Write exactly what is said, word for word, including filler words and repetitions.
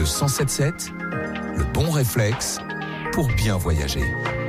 cent sept sept, le bon réflexe pour bien voyager.